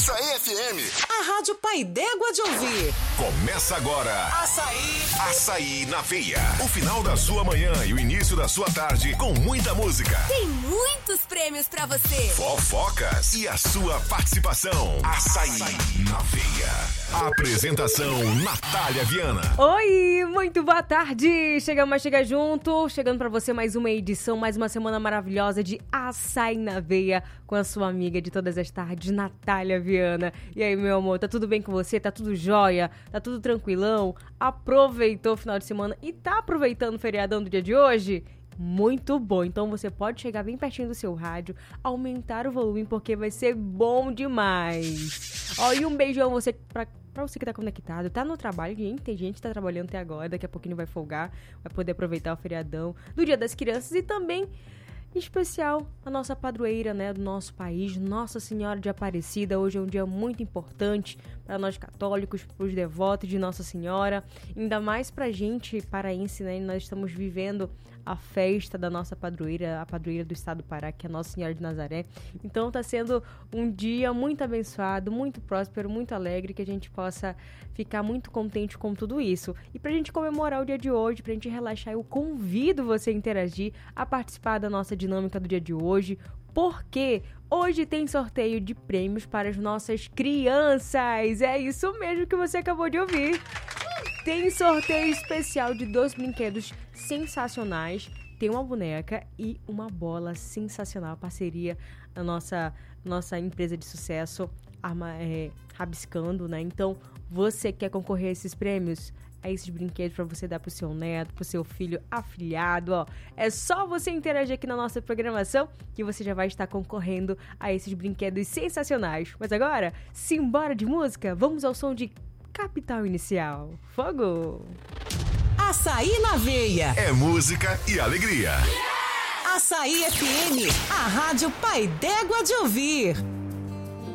Açaí FM. A Rádio Pai d'Égua de ouvir. Começa agora. Açaí na Veia. O final da sua manhã e o início da sua tarde com muita música. Tem muitos prêmios pra você. Fofocas e a sua participação. Açaí na Veia. Apresentação Natália Viana. Oi, muito boa tarde. Chegamos junto. Chegando pra você mais uma edição, mais uma semana maravilhosa de Açaí na Veia com a sua amiga de todas as tardes, Natália Viana. E aí, meu amor, tá tudo bem com você? Tá tudo jóia? Tá tudo tranquilão? Aproveitou o final de semana e tá aproveitando o feriadão do dia de hoje? Muito bom, então você pode chegar bem pertinho do seu rádio, aumentar o volume porque vai ser bom demais. Ó, e um beijão pra você que tá conectado, tá no trabalho, tem gente que tá trabalhando até agora, daqui a pouquinho vai folgar, vai poder aproveitar o feriadão do Dia das Crianças e também, em especial, a nossa padroeira, né, do nosso país, Nossa Senhora de Aparecida. Hoje é um dia muito importante para nós católicos, para os devotos de Nossa Senhora, ainda mais pra gente paraense, né, nós estamos vivendo a festa da nossa padroeira, a padroeira do estado do Pará, que é a Nossa Senhora de Nazaré. Então tá sendo um dia muito abençoado, muito próspero, muito alegre, que a gente possa ficar muito contente com tudo isso. E pra gente comemorar o dia de hoje, pra gente relaxar, eu convido você a interagir, a participar da nossa dinâmica do dia de hoje, porque hoje tem sorteio de prêmios para as nossas crianças. É isso mesmo que você acabou de ouvir. Tem sorteio especial de 2 brinquedos sensacionais. Tem uma boneca e uma bola sensacional. Parceria da nossa empresa de sucesso, Rabiscando, né? Então, você quer concorrer a esses prêmios? A esses brinquedos para você dar pro seu neto, pro seu filho afilhado, ó. É só você interagir aqui na nossa programação que você já vai estar concorrendo a esses brinquedos sensacionais. Mas agora, simbora de música? Vamos ao som de Capital Inicial. Fogo! Açaí na Veia. É música e alegria. Açaí FM, a Rádio Pai d'Égua de ouvir.